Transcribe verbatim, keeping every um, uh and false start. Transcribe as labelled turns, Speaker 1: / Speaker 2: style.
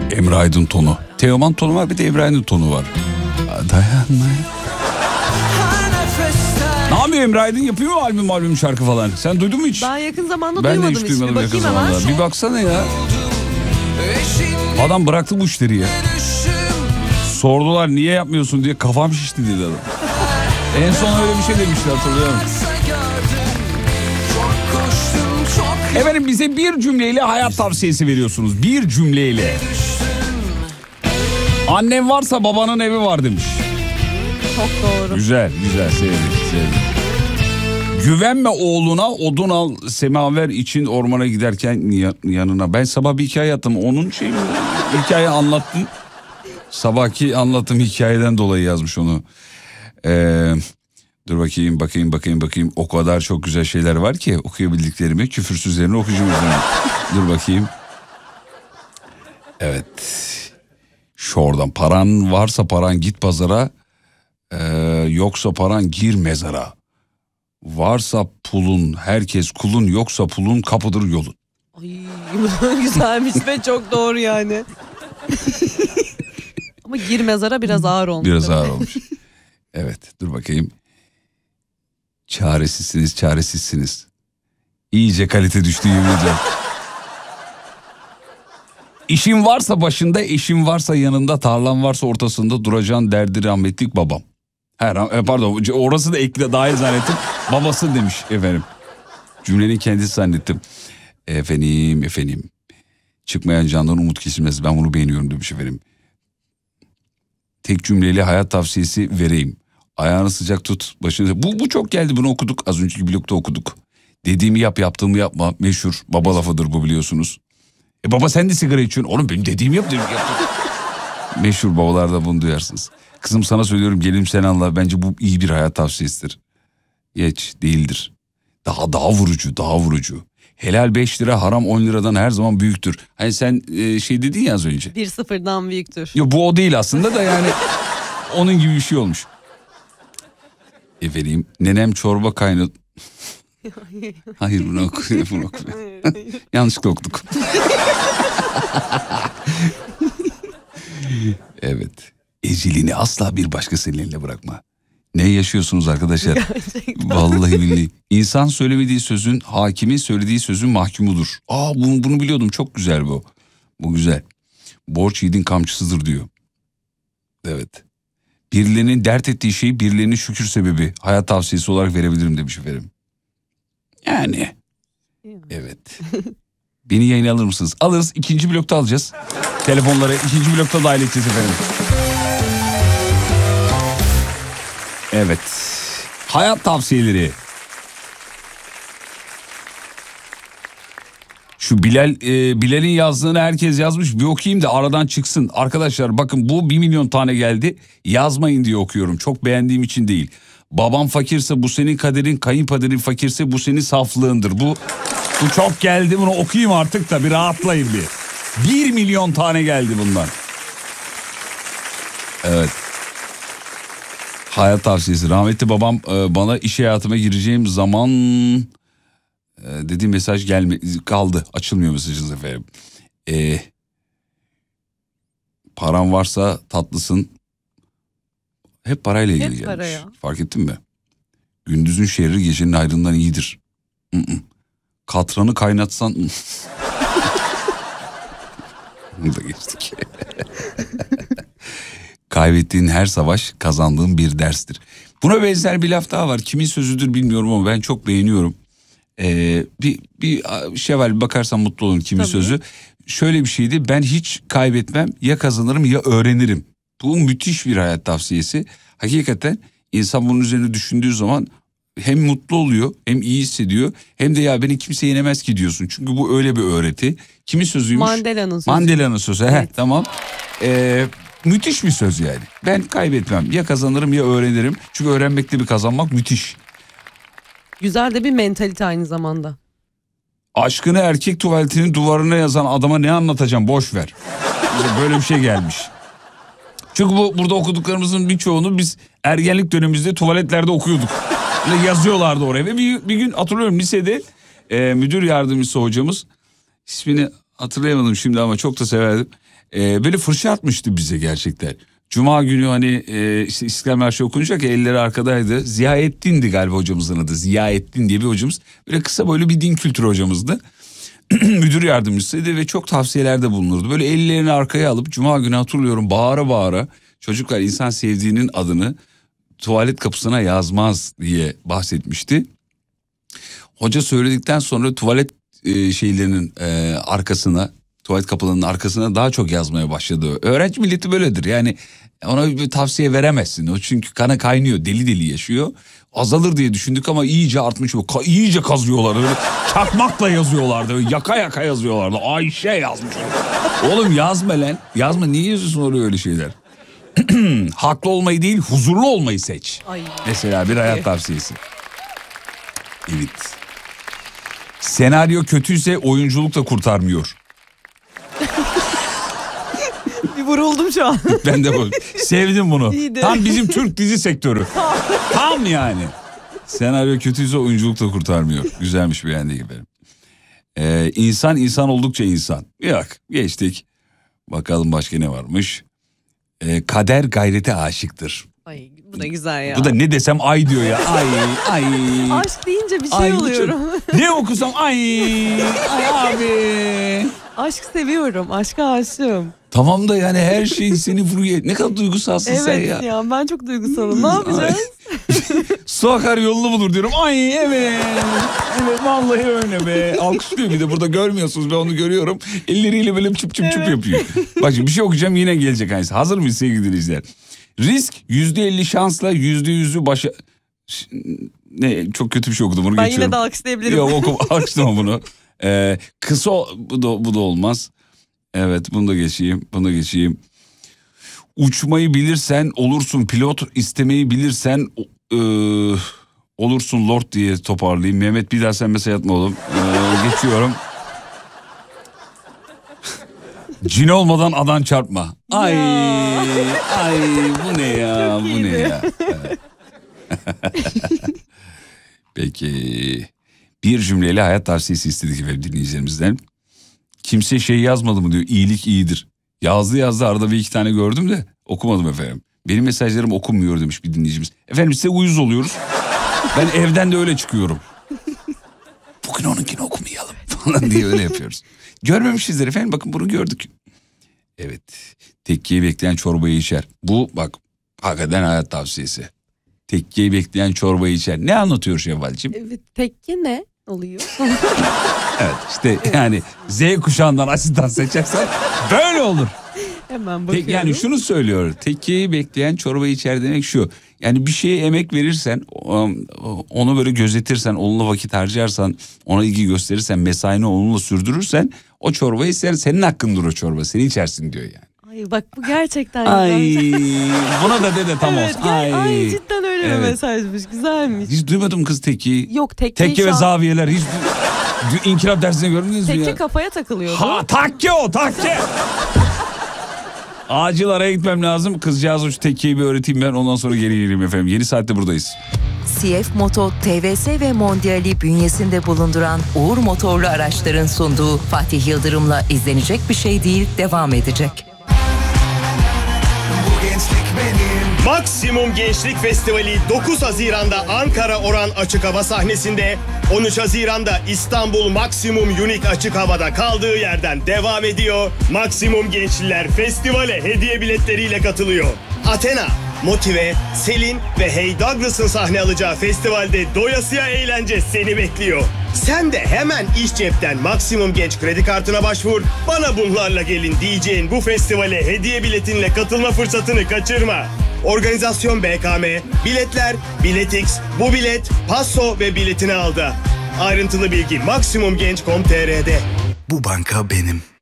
Speaker 1: Emre Aydın tonu. Teoman tonu var, bir de Emre Aydın tonu var. Dayanma. Ne yapıyor Emre Aydın? Yapıyor mu albüm albüm şarkı falan? Sen duydun mu hiç?
Speaker 2: Ben yakın zamanda
Speaker 1: ben
Speaker 2: duymadım.
Speaker 1: Ben de hiç duymadım yakın
Speaker 2: hemen.
Speaker 1: zamanda. Bir baksana ya. Adam bıraktı bu işleri ya. Sordular niye yapmıyorsun diye, kafam şişti dedi adam. En son öyle bir şey demişti, hatırlıyorum. Efendim bize bir cümleyle hayat tavsiyesi veriyorsunuz. Bir cümleyle. Annem varsa babanın evi var demiş.
Speaker 2: Çok doğru.
Speaker 1: Güzel, güzel, sevdim, sevdim. Güvenme oğluna, odun al semaver için ormana giderken yanına. Ben sabah bir hikaye attım, onun şey hikaye anlattım. Sabahki anlattığım hikayeden dolayı yazmış onu. Ee, dur bakayım, bakayım, bakayım, bakayım. O kadar çok güzel şeyler var ki okuyabildiklerimi küfürsüzlerini okuyacağım. Dur bakayım. Evet. Şu oradan, paran varsa paran git pazara. Ee, yoksa paran gir mezara. Varsa pulun herkes kulun, yoksa pulun kapıdır yolun.
Speaker 2: Ay, güzelmiş ve çok doğru yani. Ama gir mezara biraz ağır olmuş.
Speaker 1: Biraz ağır olmuş. Evet, dur bakayım. Çaresizsiniz, çaresizsiniz. İyice kalite düştü yemin ederim. İşin varsa başında, eşin varsa yanında, tarlan varsa ortasında duracaksın derdi rahmetlik babam. Her pardon, orası da ekle dahil zannettim. Babası demiş efendim. Cümlenin kendisi zannettim. Efendim, efendim. Çıkmayan candan umut kesilmez. Ben bunu beğeniyorum demiş efendim. Tek cümleyle hayat tavsiyesi vereyim. Ayağını sıcak tut, başını... Bu, bu çok geldi, bunu okuduk. Az önceki blokta okuduk. Dediğimi yap, yaptığımı yapma. Meşhur baba lafıdır bu, biliyorsunuz. E baba sen de sigara içiyorsun. Oğlum benim dediğimi yap. Dediğimi yap. Meşhur babalarda bunu duyarsınız. Kızım sana söylüyorum, gelinim sen anla. Bence bu iyi bir hayat tavsiyesidir. Geç, değildir. Daha daha vurucu, daha vurucu. Helal beş lira, haram on liradan her zaman büyüktür. Hani sen e, şey dedin ya az önce.
Speaker 2: Bir sıfırdan büyüktür.
Speaker 1: Yok, bu o değil aslında da yani onun gibi bir şey olmuş. Efendim, nenem çorba kaynat... Hayır, bunu oku, bunu oku. Yanlışlıkla okuduk. Evet. Ecilini asla bir başkasının eline bırakma. Ne yaşıyorsunuz arkadaşlar? Gerçekten. Vallahi billahi. İnsan söylemediği sözün, hakimin söylediği sözün mahkumudur. Aa, bunu, bunu biliyordum, çok güzel bu. Bu güzel. Borç yiğidin kamçısıdır diyor. Evet. Birilerinin dert ettiği şeyi birilerinin şükür sebebi, hayat tavsiyesi olarak verebilirim demiş efendim. Yani. Evet. Beni yayına alır mısınız? Alırız. İkinci blokta alacağız. Telefonları ikinci blokta dahil edeceğiz efendim. Evet. Hayat tavsiyeleri. Şu Bilal, e, Bilal'in yazdığını herkes yazmış. Bir okuyayım da aradan çıksın. Arkadaşlar bakın, bu bir milyon tane geldi. Yazmayın diye okuyorum. Çok beğendiğim için değil. Babam fakirse bu senin kaderin, kayınpederin fakirse bu senin saflığındır. Bu bu çok geldi, bunu okuyayım artık da bir rahatlayın bir. Bir milyon tane geldi bundan. Evet. Hayat tavsiyesi. Rahmetli babam e, bana iş hayatıma gireceğim zaman e, dediği mesaj gelme kaldı. Açılmıyor mesajınız efendim. E, paran varsa tatlısın. Hep parayla ilgili
Speaker 2: Hep
Speaker 1: gelmiş.
Speaker 2: ya.
Speaker 1: Fark ettin mi? Gündüzün şehri gecenin aydınlığından iyidir. Mm-mm. Katranı kaynatsan... Bunu da geçtik. Kaybettiğin her savaş kazandığın bir derstir. Buna benzer bir laf daha var. Kimin sözüdür bilmiyorum ama ben çok beğeniyorum. Ee, bir, bir şey var, bir bakarsan mutlu olun kimin Tabii. sözü. Şöyle bir şeydi: ben hiç kaybetmem, ya kazanırım ya öğrenirim. Bu müthiş bir hayat tavsiyesi. Hakikaten insan bunun üzerine düşündüğü zaman hem mutlu oluyor, hem iyi hissediyor, hem de ya beni kimse yenemez ki diyorsun. Çünkü bu öyle bir öğreti. Kimin sözüymüş?
Speaker 2: Mandela'nın sözü.
Speaker 1: Mandela'nın sözü.
Speaker 2: Evet.
Speaker 1: Heh, tamam. Ee, müthiş bir söz yani. Ben kaybetmem, ya kazanırım ya öğrenirim. Çünkü öğrenmekle bir kazanmak müthiş.
Speaker 2: Güzel de bir mentalite aynı zamanda.
Speaker 1: Aşkını erkek tuvaletinin duvarına yazan adama ne anlatacağım, boş ver. Böyle bir şey gelmiş. Çünkü bu burada okuduklarımızın birçoğunu biz ergenlik dönemimizde tuvaletlerde okuyorduk. Böyle yazıyorlardı oraya. Ve bir, bir gün hatırlıyorum, lisede e, müdür yardımcısı hocamız, ismini hatırlayamadım şimdi ama çok da severdim. Ee, böyle fırça atmıştı bize gerçekten. Cuma günü hani e, işte İstiklal Marşı okunacak ya, elleri arkadaydı. Ziyaettin'di galiba hocamızın adı. Ziyaettin diye bir hocamız. Böyle kısa böyle bir din kültürü hocamızdı. Müdür yardımcısıydı ve çok tavsiyelerde bulunurdu. Böyle ellerini arkaya alıp Cuma günü hatırlıyorum bağıra bağıra çocuklar insan sevdiğinin adını tuvalet kapısına yazmaz diye bahsetmişti. Hoca söyledikten sonra tuvalet e, şeylerinin e, arkasına, tuvalet kapılarının arkasına daha çok yazmaya başladı. Öğrenci milleti böyledir yani, ona bir tavsiye veremezsin. O çünkü kana kaynıyor, deli deli yaşıyor. Azalır diye düşündük ama iyice artmış. Ka- iyice kazıyorlar. Öyle çakmakla yazıyorlardı. Öyle yaka yaka yazıyorlardı. Ayşe yazmış. Oğlum yazma lan. Yazma, niye yazıyorsun oraya öyle şeyler? Haklı olmayı değil, huzurlu olmayı seç.
Speaker 2: Ay.
Speaker 1: Mesela bir hayat tavsiyesi. Evet. Senaryo kötüyse oyunculuk da kurtarmıyor.
Speaker 2: Bir vuruldum şu an.
Speaker 1: Ben de bu. Sevdim bunu.
Speaker 2: İyiydi.
Speaker 1: Tam bizim Türk dizi sektörü. Tam yani. Senaryo kötüyse oyunculuk da kurtarmıyor. Güzelmiş, beğendik efendim. Ee, insan insan oldukça insan. Yok, geçtik. Bakalım başka ne varmış. Ee, kader gayrete aşıktır.
Speaker 2: Ay bu da güzel ya.
Speaker 1: Bu da ne desem ay diyor ya. Ay ay.
Speaker 2: Aşk deyince bir şey
Speaker 1: Ay,
Speaker 2: oluyorum.
Speaker 1: Ne okusam ay. Ay abi.
Speaker 2: Aşk seviyorum. Aşka aşığım.
Speaker 1: Tamam da yani her şey seni vuruyor. Ne kadar duygusalsın
Speaker 2: Evet
Speaker 1: sen ya.
Speaker 2: ya ben çok duygusalım. Ne yapacağız?
Speaker 1: Su akar yolunu bulur diyorum. Ay evet. Evet vallahi öyle be. Alkışlıyor bir de, burada görmüyorsunuz, ben onu görüyorum. Elleriyle böyle çıp çıp çıp yapıyor. Bak şimdi bir şey okuyacağım, yine gelecek aynısı. Hazır mıyız sevgili dinleyiciler? Risk yüzde elli şansla yüzde yüzü başa... Ne, çok kötü bir şey okudum, bunu
Speaker 2: Ben
Speaker 1: geçiyorum.
Speaker 2: yine de alkışlayabilirim.
Speaker 1: Yok oku, alkışlama bunu. Ee, kısa bu da, bu da olmaz. Evet bunu da geçeyim. Bunu da geçeyim. Uçmayı bilirsen olursun pilot, istemeyi bilirsen e, olursun lord diye toparlayayım. Mehmet bir daha sen mesaj atma oğlum. Ee, geçiyorum. Cin olmadan adan çarpma. Ay
Speaker 2: Ya.
Speaker 1: ay bu ne ya,
Speaker 2: Çok
Speaker 1: bu
Speaker 2: iyiydi.
Speaker 1: ne ya. Evet. Peki bir cümleyle hayat tavsiyesi istedik efendim dinleyicilerimizden. Kimse şey yazmadı mı diyor, iyilik iyidir. Yazdı yazdı, arada bir iki tane gördüm de okumadım efendim. Benim mesajlarım okunmuyor demiş bir dinleyicimiz. Efendim size uyuz oluyoruz. Ben evden de öyle çıkıyorum. Bugün onunkini okumayalım falan diye öyle yapıyoruz. Görmemişizdir efendim, bakın bunu gördük. Evet, tekkeyi bekleyen çorbayı içer. Bu bak hakikaten hayat tavsiyesi. Tekkeyi bekleyen çorbayı içer. Ne anlatıyor Şevvalciğim?
Speaker 2: Evet, tekke ne oluyor?
Speaker 1: Evet işte yani Z kuşağından asistan seçersen böyle olur.
Speaker 2: Hemen
Speaker 1: Tek,
Speaker 2: bakıyorum.
Speaker 1: yani şunu söylüyor. Tekkeyi bekleyen çorbayı içer demek şu. Yani bir şeye emek verirsen, onu böyle gözetirsen, onunla vakit harcarsan, ona ilgi gösterirsen, mesaini onunla sürdürürsen o çorbayı ister. Senin hakkındır o çorba. Seni içersin diyor yani.
Speaker 2: Ay bak bu gerçekten
Speaker 1: Ay
Speaker 2: güzel.
Speaker 1: buna da dede tam
Speaker 2: Evet,
Speaker 1: olsun.
Speaker 2: gel-
Speaker 1: Ay.
Speaker 2: ay cidden öyle
Speaker 1: Evet.
Speaker 2: bir mesajmış. Güzelmiş.
Speaker 1: Hiç duymadım kız tekkeyi.
Speaker 2: Yok tekke
Speaker 1: Tekke ve
Speaker 2: şu an-
Speaker 1: zaviyeler hiç du- inkılap dersinde gördünüz mü
Speaker 2: Tekke
Speaker 1: ya?
Speaker 2: kafaya takılıyordu.
Speaker 1: Ha takke o takke. Acil araya gitmem lazım. Kızcağız şu tekkeyi bir öğreteyim ben, ondan sonra geri geleyim efendim. Yeni saatte buradayız.
Speaker 3: C F Moto, T V S ve Mondial'i bünyesinde bulunduran Uğur Motorlu Araçların sunduğu Fatih Yıldırım'la izlenecek bir şey değil devam edecek.
Speaker 4: Maksimum Gençlik Festivali dokuz Haziran'da Ankara Oran Açık Hava sahnesinde, on üç Haziran'da İstanbul Maksimum Unique Açık Hava'da kaldığı yerden devam ediyor. Maksimum Gençliler festivale hediye biletleriyle katılıyor. Athena, Motive, Selin ve Hey Douglas'ın sahne alacağı festivalde doyasıya eğlence seni bekliyor. Sen de hemen iş cepten Maksimum Genç kredi kartına başvur. Bana bunlarla gelin diyeceğin bu festivale hediye biletinle katılma fırsatını kaçırma. Organizasyon B K M, biletler, Biletix, bu bilet, Passo ve biletini aldı. Ayrıntılı bilgi maksimum genç nokta com nokta tr'de.
Speaker 5: Bu banka benim.